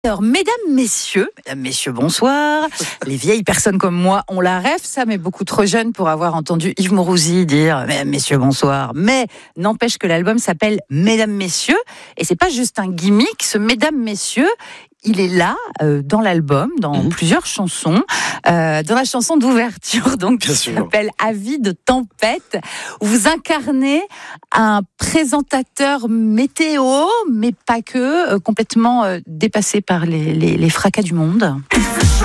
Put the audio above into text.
Alors, mesdames, messieurs, bonsoir. Les vieilles personnes comme moi, on la rêve, ça, mais beaucoup trop jeunes pour avoir entendu Yves Mourouzi dire « Mesdames, messieurs, bonsoir ». Mais n'empêche que l'album s'appelle « Mesdames, messieurs » et c'est pas juste un gimmick. Ce « Mesdames, messieurs », il est là dans l'album, dans plusieurs chansons, dans la chanson d'ouverture, donc qui s'appelle Avis de tempête, où vous incarnez un présentateur météo, mais pas que, complètement dépassé par les fracas du monde.